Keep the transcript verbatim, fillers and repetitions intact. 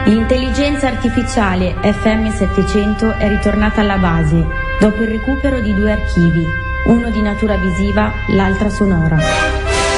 L'intelligenza artificiale F M settecento è ritornata alla base, dopo il recupero di due archivi, uno di natura visiva, l'altra sonora.